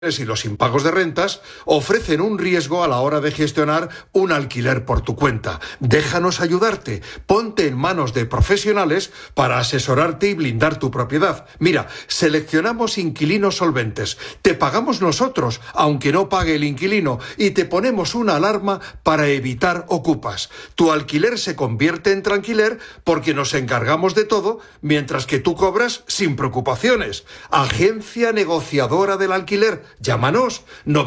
y los impagos de rentas ofrecen un riesgo a la hora de gestionar un alquiler por tu cuenta. Déjanos ayudarte. Ponte en manos de profesionales para asesorarte y blindar tu propiedad. Mira, seleccionamos inquilinos solventes. Te pagamos nosotros, aunque no pague el inquilino, y te ponemos una alarma para evitar ocupas. Tu alquiler se convierte en tranquiler porque nos encargamos de todo, mientras que tú cobras sin preocupaciones. Agencia negociadora del alquiler. Llámanos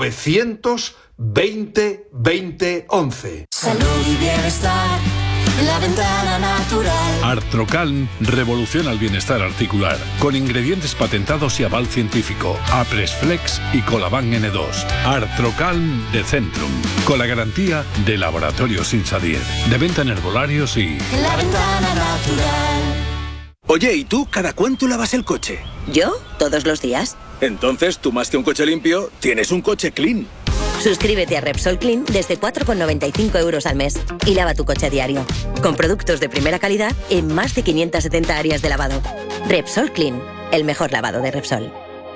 920 20 11. Salud y bienestar, la ventana natural. Artrocalm revoluciona el bienestar articular con ingredientes patentados y aval científico. Apresflex y Colaban N2. Artrocalm de Centrum, con la garantía de Laboratorios Insadier. De venta en herbolarios y... La ventana natural. Oye, ¿y tú cada cuánto lavas el coche? ¿Yo? Todos los días. Entonces, tú más que un coche limpio, tienes un coche clean. Suscríbete a Repsol Clean desde 4,95 € al mes y lava tu coche a diario. Con productos de primera calidad en más de 570 áreas de lavado. Repsol Clean, el mejor lavado de Repsol.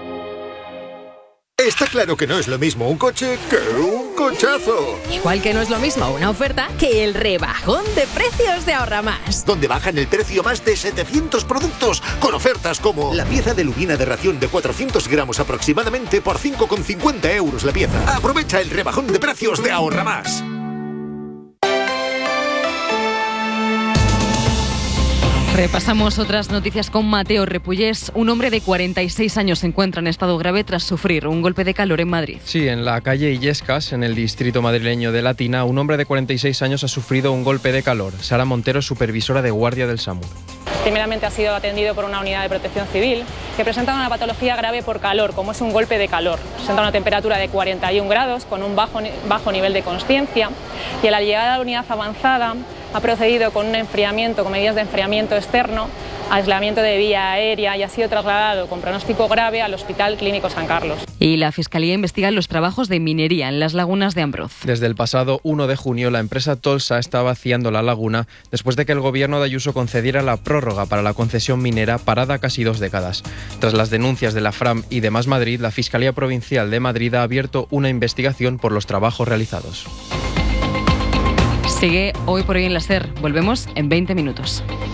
Está claro que no es lo mismo un coche que un cochazo. Igual que no es lo mismo una oferta que el rebajón de precios de Ahorra Más. Donde bajan el precio más de 700 productos con ofertas como la pieza de lubina de ración de 400 gramos aproximadamente por 5,50 € la pieza. Aprovecha el rebajón de precios de Ahorra Más. Repasamos otras noticias con Mateo Repullés. Un hombre de 46 años se encuentra en estado grave tras sufrir un golpe de calor en Madrid. Sí, en la calle Illescas, en el distrito madrileño de Latina, un hombre de 46 años ha sufrido un golpe de calor. Sara Montero, supervisora de guardia del SAMUR. Primeramente ha sido atendido por una unidad de protección civil que presenta una patología grave por calor, como es un golpe de calor. Presenta una temperatura de 41 grados con un bajo nivel de consciencia y a la llegada a la unidad avanzada ha procedido con un enfriamiento, con medidas de enfriamiento externo, aislamiento de vía aérea y ha sido trasladado con pronóstico grave al Hospital Clínico San Carlos. Y la Fiscalía investiga los trabajos de minería en las lagunas de Ambroz. Desde el pasado 1 de junio, la empresa Tolsa está vaciando la laguna después de que el gobierno de Ayuso concediera la prórroga para la concesión minera parada casi 2 décadas. Tras las denuncias de la Fram y de Más Madrid, la Fiscalía Provincial de Madrid ha abierto una investigación por los trabajos realizados. Sigue Hoy por Hoy en la SER. Volvemos en 20 minutos.